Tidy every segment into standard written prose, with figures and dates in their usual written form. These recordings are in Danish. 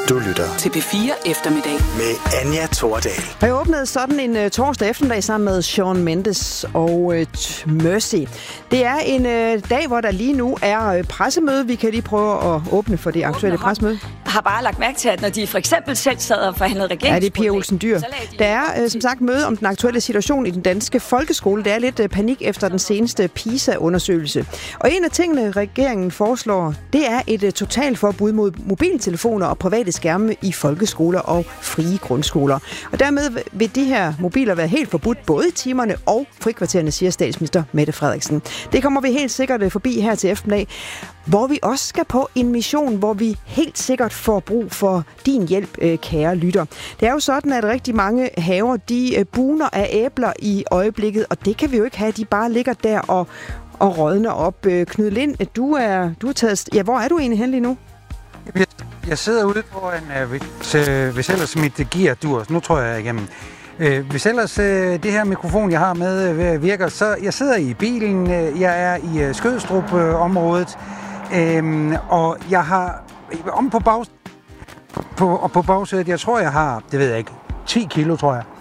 Du lytter til P4 Eftermiddag med Anja Thordal. Jeg åbnede sådan en torsdag eftermiddag sammen med Shawn Mendes og Mercy. Det er en dag, hvor der lige nu er pressemøde. Vi kan lige prøve at åbne for det aktuelle pressemøde. Jeg har bare lagt mærke til, at når de for eksempel selv sad og forhandlede regeringsgrundlag... Ja, det er Pia Olsen Dyhr. Der er som sagt møde om den aktuelle situation i den danske folkeskole. Der er lidt panik efter den seneste PISA-undersøgelse. Og en af tingene, regeringen foreslår, det er et totalforbud mod mobiltelefoner og private skærme i folkeskoler og frie grundskoler. Og dermed vil de her mobiler være helt forbudt både i timerne og frikvartererne, siger statsminister Mette Frederiksen. Det kommer vi helt sikkert forbi her til eftermiddag, hvor vi også skal på en mission, hvor vi helt sikkert får brug for din hjælp, kære lytter. Det er jo sådan, at rigtig mange haver, de buner af æbler i øjeblikket, og det kan vi jo ikke have, de bare ligger der og rådner op. Knud Lind, du er taget... Ja, hvor er du egentlig hen lige nu? Jeg sidder ude på en... Hvis ellers mit gear dur, nu tror jeg igennem. Hvis ellers det her mikrofon, jeg har med, virker, så jeg sidder i bilen. Jeg er i Skødstrup-området, og jeg har om på bagsædet, jeg tror, jeg har, det ved jeg ikke, 10 kilo, tror jeg.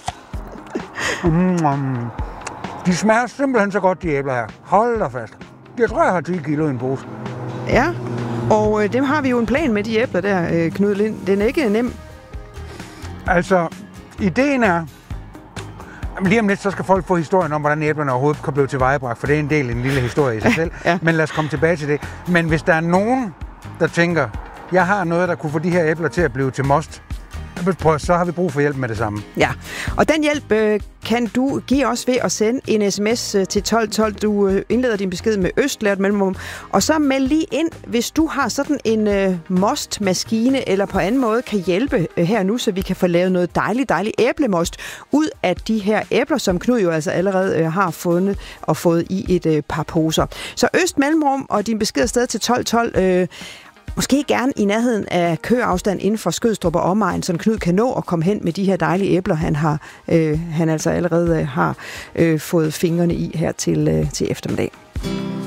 De smager simpelthen så godt, de æbler her. Hold da fast. Jeg tror, jeg har 10 kilo i en pose. Ja, og dem har vi jo en plan med, de æbler der, Knud Lind. Den er ikke nem. Altså, ideen er, lige om lidt, så skal folk få historien om, hvordan æblerne overhovedet kan blive tilvejebragt, for det er en del af en lille historie i sig selv. Ja. Men lad os komme tilbage til det. Men hvis der er nogen, der tænker, jeg har noget, der kunne få de her æbler til at blive til most, så har vi brug for hjælp med det samme. Ja, og den hjælp kan du give os ved at sende en sms til 1212. Du indleder din besked med Østlært mellemrum, og så meld lige ind, hvis du har sådan en mostmaskine eller på anden måde kan hjælpe her nu, så vi kan få lavet noget dejligt æblemost ud af de her æbler, som Knud jo altså allerede har fundet og fået i et par poser. Så Øst mellemrum og din besked afsted til 1212. Måske gerne i nærheden af køafstand inden for Skødstrup og omegn, så Knud kan nå at komme hen med de her dejlige æbler, han altså allerede har fået fingrene i her til eftermiddag.